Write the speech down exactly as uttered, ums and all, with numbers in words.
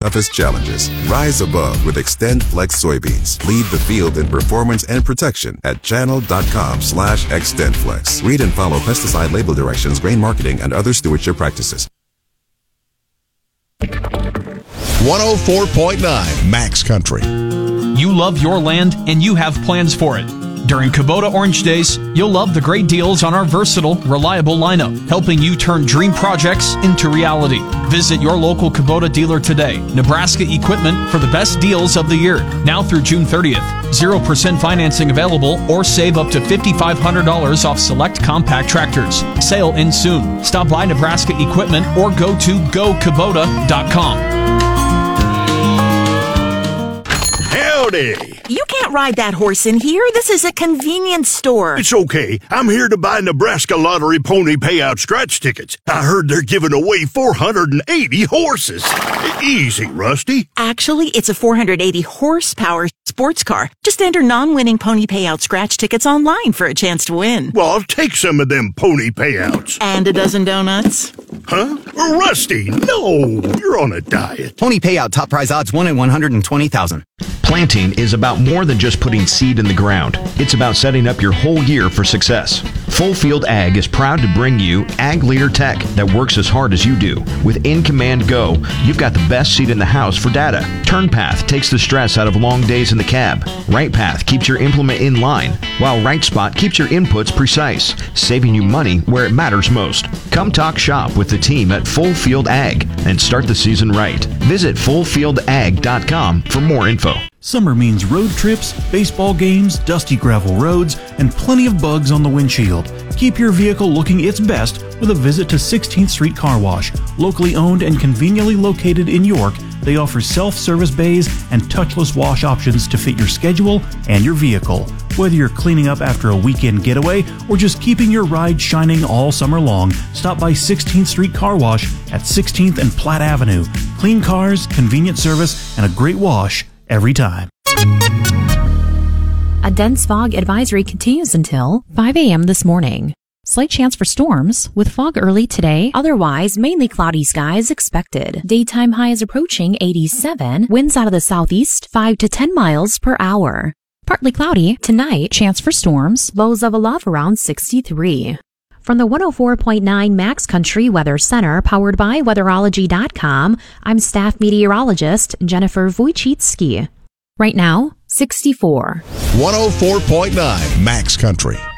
toughest challenges. Rise above with XtendFlex soybeans. Lead the field in performance and protection at channel.com slash XtendFlex. Read and follow pesticide label directions, grain marketing, and other stewardship practices. one oh four point nine Max Country. You love your land and you have plans for it. During Kubota Orange Days, you'll love the great deals on our versatile, reliable lineup, helping you turn dream projects into reality. Visit your local Kubota dealer today. Nebraska Equipment for the best deals of the year. Now through June thirtieth. zero percent financing available or save up to five thousand five hundred dollars off select compact tractors. Sale ends soon. Stop by Nebraska Equipment or go to go kubota dot com. Howdy. You can't ride that horse in here. This is a convenience store. It's okay. I'm here to buy Nebraska Lottery Pony Payout scratch tickets. I heard they're giving away four hundred eighty horses. Easy, Rusty. Actually, it's a four hundred eighty horsepower sports car. Just enter non-winning pony payout scratch tickets online for a chance to win. Well, I'll take some of them pony payouts. And a dozen donuts. Huh? Rusty, no. You're on a diet. Pony payout top prize odds one in one hundred twenty thousand. Planting is about more than just putting seed in the ground. It's about setting up your whole year for success. Full Field Ag is proud to bring you Ag Leader Tech that works as hard as you do. With In Command Go, you've got the best seat in the house for data. TurnPath takes the stress out of long days in the cab. RightPath keeps your implement in line, while RightSpot keeps your inputs precise, saving you money where it matters most. Come talk shop with the team at Full Field Ag and start the season right. Visit full field ag dot com for more info. Summer means road trips, baseball games, dusty gravel roads, and plenty of bugs on the windshield. Keep your vehicle looking its best with a visit to sixteenth Street Car Wash. Locally owned and conveniently located in York, they offer self-service bays and touchless wash options to fit your schedule and your vehicle. Whether you're cleaning up after a weekend getaway or just keeping your ride shining all summer long, stop by sixteenth Street Car Wash at sixteenth and Platte Avenue. Clean cars, convenient service, and a great wash every time. A dense fog advisory continues until five a.m. this morning. Slight chance for storms, with fog early today, otherwise mainly cloudy skies expected. Daytime high is approaching eighty-seven, winds out of the southeast five to ten miles per hour. Partly cloudy tonight, chance for storms, lows of a love around sixty-three. From the one oh four point nine Max Country Weather Center, powered by weatherology dot com, I'm staff meteorologist Jennifer Wojcicki. Right now, sixty-four. one oh four point nine Max Country.